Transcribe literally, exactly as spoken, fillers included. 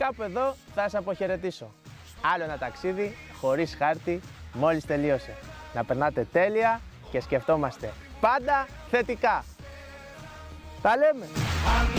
κάπου εδώ θα σας αποχαιρετήσω. Άλλο ένα ταξίδι χωρίς χάρτη μόλις τελείωσε. Να περνάτε τέλεια και σκεφτόμαστε πάντα θετικά. Τα λέμε!